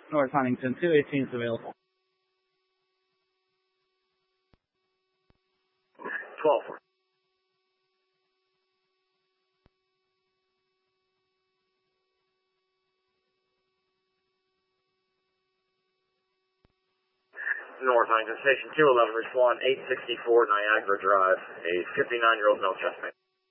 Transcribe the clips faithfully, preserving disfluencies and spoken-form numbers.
North Huntington, two eighteen is available. twelve. North Huntington, Station two eleven, respond eight sixty-four Niagara Drive, a fifty-nine-year-old male suspect.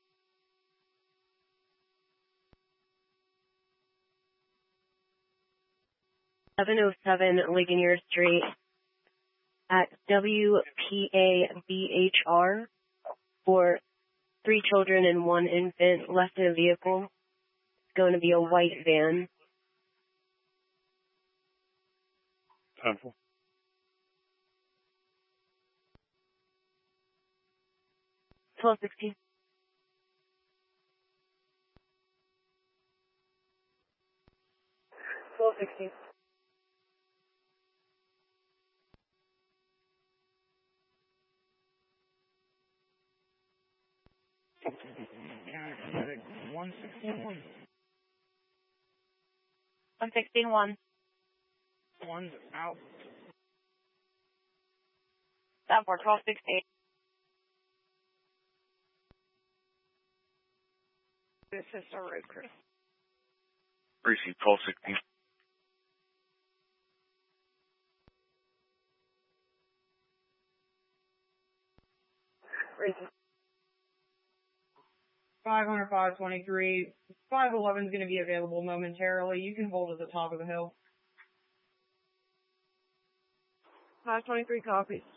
seven oh seven Ligonier Street at W P A B H R for three children and one infant left in a vehicle. It's going to be a white van. Temple. twelve sixteen. twelve sixteen. one sixteen one. one sixteen one. One's out. That for twelve sixteen. This is our road crew. Precinct twelve sixteen. five hundred five twenty-three. five eleven is going to be available momentarily. You can hold at the top of the hill. five twenty-three copies.